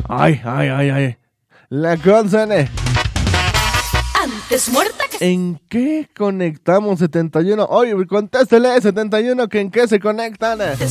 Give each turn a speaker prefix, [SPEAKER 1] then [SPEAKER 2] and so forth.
[SPEAKER 1] Ay. La consoné.
[SPEAKER 2] Antes muerta que...
[SPEAKER 1] ¿En qué conectamos 71? Oye, contéstele 71 que en qué se conectan.